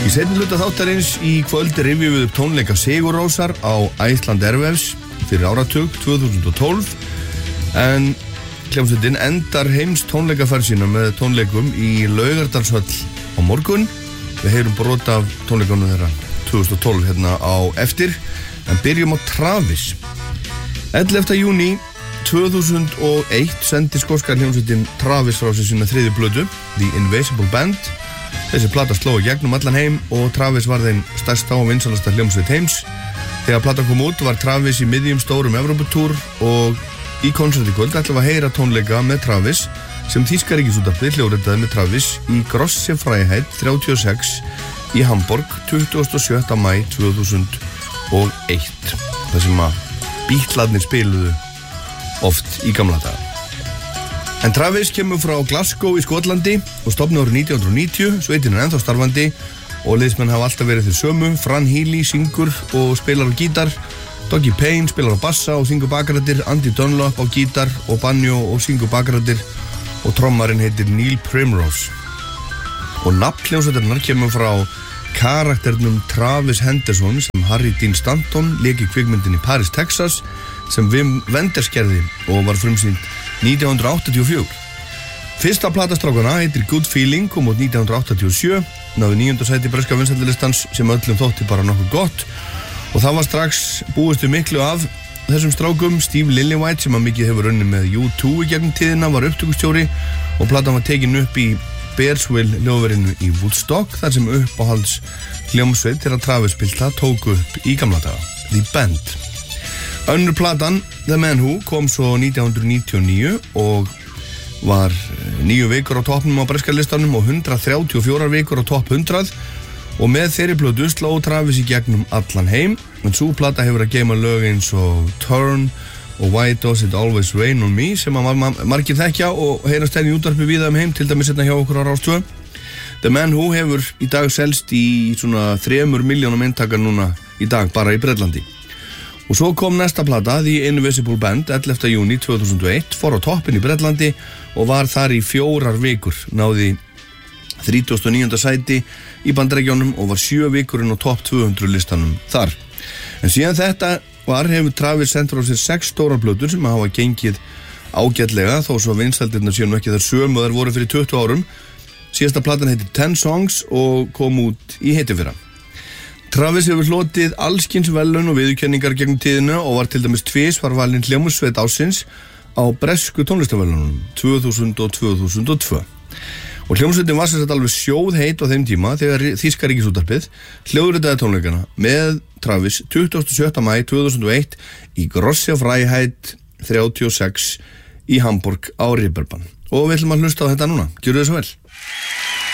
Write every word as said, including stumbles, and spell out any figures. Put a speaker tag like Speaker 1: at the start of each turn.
Speaker 1: Í seinni hluta þáttarins í kvöld rifjum við upp tónleika Sigur Rósar á Iceland Airwaves fyrir áratug tvö þúsund og tólf, en hljómsveitin endar heims tónleikaferð sína með tónleikum í Laugardalshöll á morgun. Við heyrum brot af tónleikunum þeirra tvö þúsund og tólf hérna á eftir, en byrjum á Travis. ellefta júní tvö þúsund og eitt sendi skóska hljómsveitin Travis frá sér sína þriðju plötu, The Invisible Band. Þessi plata sló í gegnum allan heim og Travis var þeim stærsta og vinsalasta hljómsveit heims. Þegar plata kom út var Travis í miðjum stórum Evróputúr og í konserti kvöld ætlum við að heyra tónleika með Travis sem þýska ríkisútvarpið hljóðritaði með Travis í Grosse Freiheit þrjátíu og sex í Hamborg tuttugasta og sjötta maí tvö þúsund og eitt. Það sem að Beatlarnir spiluðu oft í gamla daga. En Travis kemur frá Glasgow í Skotlandi og stofnaði árið nítján hundruð og níutíu, sveitin er ennþá starfandi og liðsmenn hafa alltaf verið þeir sömu. Fran Healy syngur og spilar á gítar, Dougie Payne spilar á bassa og syngur bakrættir, Andy Dunlop á gítar og banjo og syngur bakrættir og trommarinn heitir Neil Primrose. Og nafn hljómsveitarinnar kemur frá karakternum Travis Henderson sem Harry Dean Stanton lék í kvikmyndinni Paris, Texas sem Wim Wenders gerði og var frumsýnd nítján hundruð áttatíu og fjögur. Fyrsta plata strákana heitir Good Feeling, kom út nítján hundruð áttatíu og sjö, náði níunda sæti breska vinsældalistans sem öllum þótti bara nokkuð gott og það var strax búist við miklu af þessum strákum. Steve Lillywhite sem að mikið hefur unnið með U two í gegnum tíðina var upptökustjóri og platan var tekin upp í Bearsville hljóðverinu í Woodstock þar sem uppáhalds hljómsveit þegar Travis pilta tóku upp í gamla daga, The Band. Önnur platan, The Man Who, kom svo nítján hundruð níutíu og níu og var níu vikur á toppnum á breska listanum og hundrað þrjátíu og fjórar vikur á topp hundrað og með þeirri plötu sló Travis í gegnum allan heim. En sú plata hefur að geyma lög eins og Turn og Why Does It Always Rain On Me sem að margir þekkja og heyrast enn í útvarpi víða um heim, til dæmis hérna hjá okkur á Rás tvö. The Man Who hefur í dag selst í svona þremur milljónum eintakar núna í dag bara í Bretlandi. Og svo kom næsta plata, The Invisible Band, ellefta júní tvö þúsund og eitt, fór á toppinn í Bretlandi og var þar í fjórar vikur, náði þrítugasta og níunda sæti í Bandaríkjunum og var sjö vikurinn á topp tvö hundruð listanum þar. En síðan þetta var hefur Travis sendur á sér sex stórar plötur sem hafa gengið ágætlega þó svo vinsældirnar séu nú ekki þar sömu og þær voru fyrir tuttugu árum. Síðasta platan heitir Ten Songs og kom út í hittifyrra. Travis hefur hlotið allskyns velun og viðurkenningar gegnum tíðina og var til dæmis tvisvar valinn hljómsveit ársins á bresku tónlistaverðlaununum tvö þúsund og tvö þúsund og tvö. Og hljómsveitin var sem sagt alveg sjóðheit á þeim tíma þegar þýska ríkisútvarpið hljóðritaði tónleikana með Travis tuttugasta og sjötta maí tvö þúsund og eitt í Grosse Freiheit þrjátíu og sex í Hamborg á Reeperbahn. Og við ætlum að hlusta á þetta núna. Gjörðu þið svo vel.